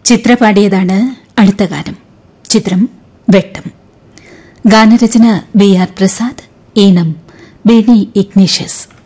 ചിത്ര പാടിയതാണ് അടുത്ത ഗാനം. ചിത്രം വെട്ടം. ഗാനരചന ബി ആർ പ്രസാദ്, ഈണം ബേണി ഇഗ്നീഷ്യസ്.